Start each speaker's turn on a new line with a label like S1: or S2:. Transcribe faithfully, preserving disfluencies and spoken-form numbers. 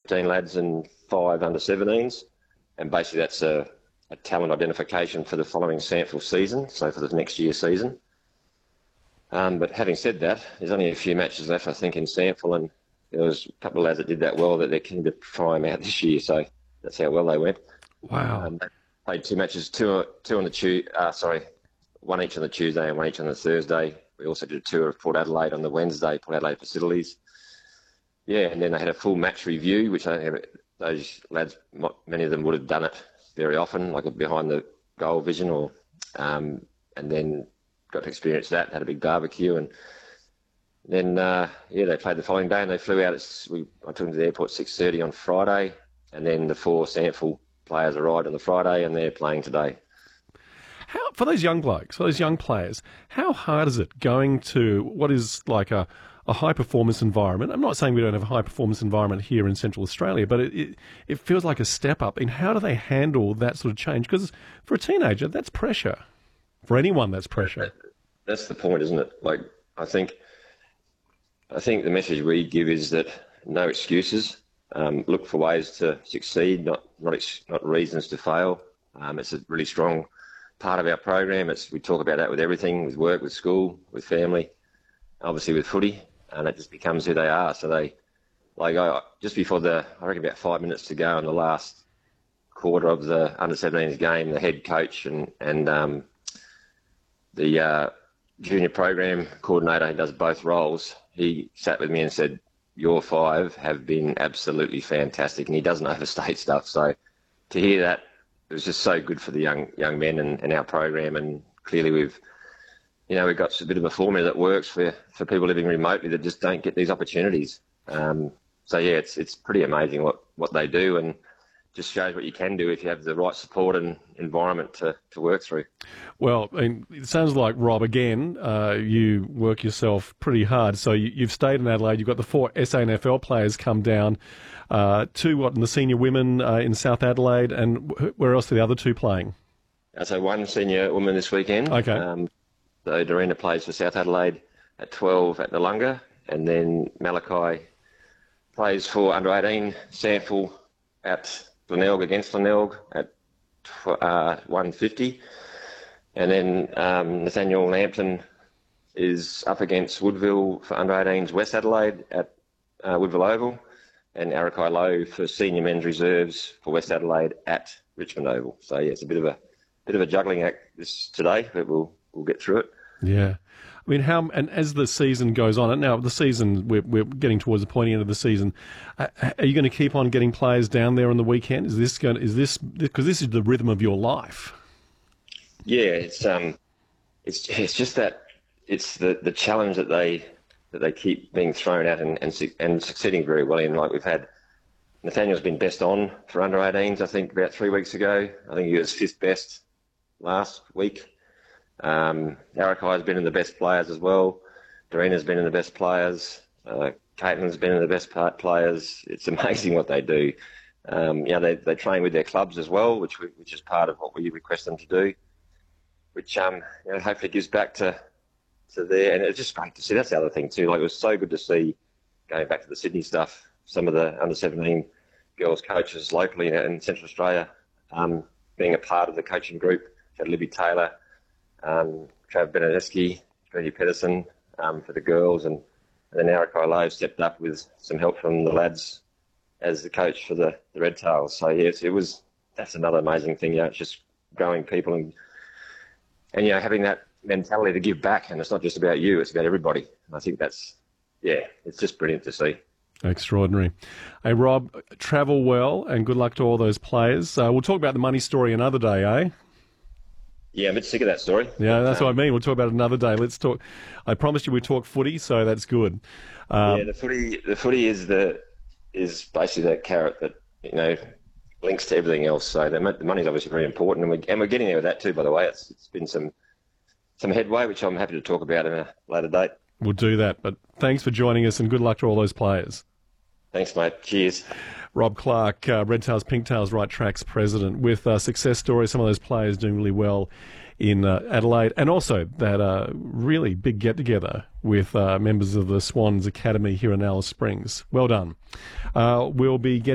S1: fifteen lads and five under seventeens, and basically that's a, a talent identification for the following SANFL season, so for the next year's season. Um, but having said that, there's only a few matches left, I think, in SANFL, and there was a couple of lads that did that well that they're keen to try them out this year, so that's how well they went.
S2: Wow.
S1: Um, they played two matches, two, two on the Tuesday, uh, sorry, one each on the Tuesday and one each on the Thursday. We also did a tour of Port Adelaide on the Wednesday, Port Adelaide facilities. Yeah, and then they had a full match review, which I, those lads, many of them would have done it very often, like behind the goal vision, or um, and then got to experience that, had a big barbecue, and then, uh, yeah, they played the following day, and they flew out. At, we, I took them to the airport at six thirty on Friday, and then the four SANFL players arrived on the Friday, and they're playing today.
S2: How, for those young blokes, for those young players, how hard is it going to what is like a, a high-performance environment? I'm not saying we don't have a high-performance environment here in Central Australia, but it, it, it feels like a step up. And how do they handle that sort of change? Because for a teenager, that's pressure. For anyone, that's pressure.
S1: That's the point, isn't it? Like, I think, I think the message we give is that no excuses. Um, look for ways to succeed, not not ex- not reasons to fail. Um, it's a really strong part of our program. It's we talk about that with everything, with work, with school, with family, obviously with footy, and it just becomes who they are. So they, like, I, just before the, I reckon about five minutes to go in the last quarter of the under seventeens game, the head coach and and um, the uh, junior program coordinator who does both roles, he sat with me and said, "Your five have been absolutely fantastic," and he doesn't overstate stuff. So to hear that, it was just so good for the young young men and, and our program. And clearly we've, you know, we've got a bit of a formula that works for, for people living remotely that just don't get these opportunities. Um, so yeah, it's it's pretty amazing what, what they do, and just shows what you can do if you have the right support and environment to, to work through.
S2: Well, I mean, it sounds like, Rob, again, uh, you work yourself pretty hard. So you, you've stayed in Adelaide. You've got the four S A N F L players come down. Uh, two, what, in the senior women uh, in South Adelaide, and wh- where else are the other two playing?
S1: Uh, so one senior woman this weekend.
S2: Okay.
S1: Um, so Dorena plays for South Adelaide at twelve at Noongar, and then Malachi plays for under eighteen SANFL at Glenelg against Glenelg at uh, one fifty. And then um, Nathaniel Lampton is up against Woodville for under eighteens West Adelaide at uh, Woodville Oval, and Arakai Lowe for senior men's reserves for West Adelaide at Richmond Oval. So yeah, it's a bit of a bit of a juggling act this today, but we'll we'll get through it.
S2: Yeah. I mean, how, and as the season goes on, and now the season, we're, we're getting towards the pointy end of the season, uh, are you going to keep on getting players down there on the weekend? Is this going, is this, because this is the rhythm of your life?
S1: Yeah, it's, um, it's, it's just that, it's the, the challenge that they, that they keep being thrown at and, and, and succeeding very well in. Like we've had, Nathaniel's been best on for under eighteens, I think about three weeks ago. I think he was fifth best last week. Um, Arakai has been in the best players as well. Dorena's been in the best players. Uh, Caitlin's been in the best part players. It's amazing what they do. Um, you know, they, they train with their clubs as well, which we, which is part of what we request them to do, which um, you know, hopefully gives back to to there. And it's just great to see. That's the other thing too. Like, it was so good to see, going back to the Sydney stuff, some of the under seventeen girls coaches locally in, in Central Australia um, being a part of the coaching group. We had Libby Taylor, Um, Trav Benedeski, Freddie Pedersen um, for the girls, and, and then Arakai Lowe stepped up with some help from the lads as the coach for the, the Red Tails. So yes, it was, that's another amazing thing. You know, it's just growing people and, and, you know, having that mentality to give back. And it's not just about you, it's about everybody. And I think that's, yeah, it's just brilliant to see.
S2: Extraordinary. Hey, Rob, travel well and good luck to all those players. Uh, we'll talk about the money story another day, eh?
S1: Yeah, I'm a bit sick of that story.
S2: Yeah, that's um, what I mean. We'll talk about it another day. Let's talk. I promised you we'd talk footy, so that's good. Um,
S1: yeah, the footy. The footy is the is basically that carrot that, you know, links to everything else. So the, the money's obviously very important, and we and we're getting there with that too. By the way, it's it's been some some headway, which I'm happy to talk about in a later date.
S2: We'll do that. But thanks for joining us, and good luck to all those players.
S1: Thanks, mate. Cheers.
S2: Rob Clark, uh, Red Tails, Pink Tails, Right Tracks president, with uh, success stories, some of those players doing really well in uh, Adelaide, and also that uh, really big get-together with uh, members of the Swans Academy here in Alice Springs. Well done. Uh, we'll be getting